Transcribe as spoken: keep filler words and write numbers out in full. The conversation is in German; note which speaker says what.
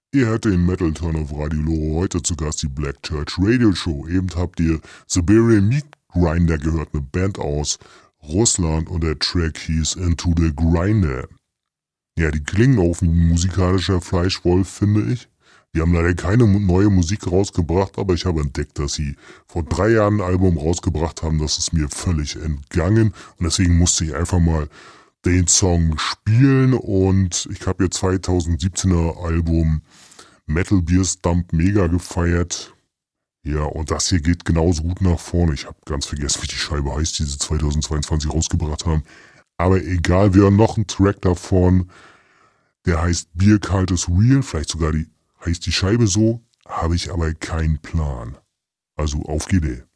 Speaker 1: Ihr hört den Metal Turn auf Radio Loro, heute zu Gast die Black Church Radio Show. Eben habt ihr Siberian Meat Grinder gehört, eine Band aus Russland, und der Track hieß Into the Grinder. Ja, die klingen auch wie ein musikalischer Fleischwolf, finde ich. Die haben leider keine neue Musik rausgebracht, aber ich habe entdeckt, dass sie vor drei Jahren ein Album rausgebracht haben. Das ist mir völlig entgangen und deswegen musste ich einfach mal den Song spielen, und ich habe ihr zweitausendsiebzehner Album Metal Beer Stump mega gefeiert. Ja, und das hier geht genauso gut nach vorne. Ich habe ganz vergessen, wie die Scheibe heißt, die sie zweitausendzweiundzwanzig rausgebracht haben. Aber egal, wir haben noch einen Track davon, der heißt Bier kaltes Real, vielleicht sogar die, heißt die Scheibe so, habe ich aber keinen Plan. Also auf G D.